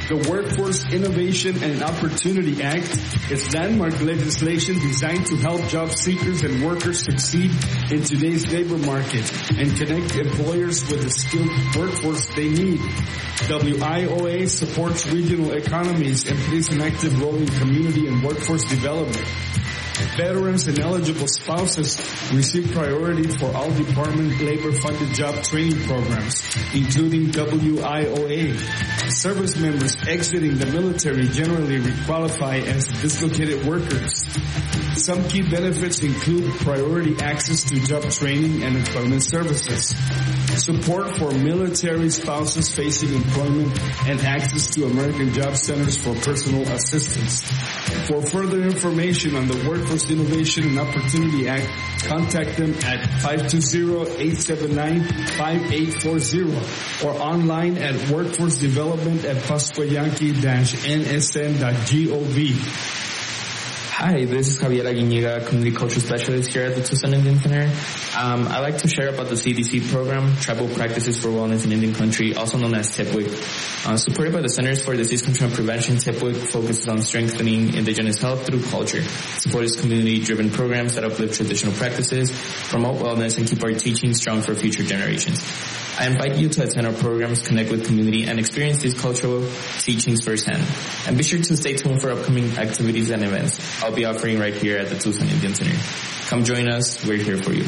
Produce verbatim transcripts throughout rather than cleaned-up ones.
The Workforce Innovation and Opportunity Act is landmark legislation designed to help job seekers and workers succeed in today's labor market and connect employers with the skilled workforce they need. W I O A supports regional economies and plays an active role in community and workforce development. Veterans and eligible spouses receive priority for all department labor-funded job training programs, including W I O A. Service members exiting the military generally requalify as dislocated workers. Some key benefits include priority access to job training and employment services, support for military spouses facing employment, and access to American Job Centers for personal assistance. For further information on the Workforce Innovation and Opportunity Act, contact them at five two zero, eight seven nine, five eight four zero or online at workforce development at pascuayankee dash n s n dot gov. Hi, this is Javier Aguinega, Community Culture Specialist here at the Tucson Indian Center. Um, I'd like to share about the C D C program, Tribal Practices for Wellness in Indian Country, also known as TIPWIC. Uh, supported by the Centers for Disease Control and Prevention, TIPWIC focuses on strengthening indigenous health through culture. Supports community-driven programs that uplift traditional practices, promote wellness, and keep our teachings strong for future generations. I invite you to attend our programs, connect with community, and experience these cultural teachings firsthand. And be sure to stay tuned for upcoming activities and events I'll be offering right here at the Tucson Indian Center. Come join us. We're here for you.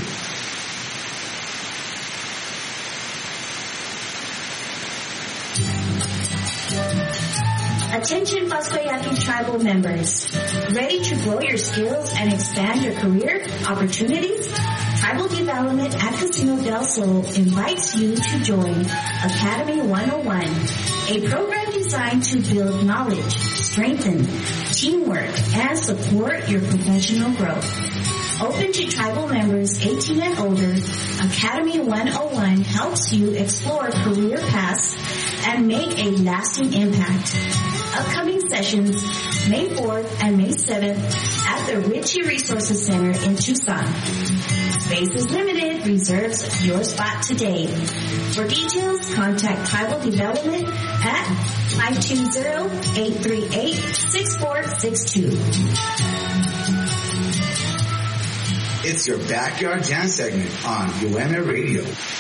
Attention Pascuayankee tribal members. Ready to grow your skills and expand your career opportunities? Tribal Development at Casino del Sol invites you to join Academy one oh one, a program designed to build knowledge, strengthen teamwork, and support your professional growth. Open to tribal members eighteen and older, Academy one oh one helps you explore career paths and make a lasting impact. Upcoming sessions, May fourth and May seventh at the Ritchie Resources Center in Tucson. Space is limited. Reserves your spot today. For details, contact Tribal Development at five two zero, eight three eight, six four six two. It's your Backyard Jam segment on U M A Radio.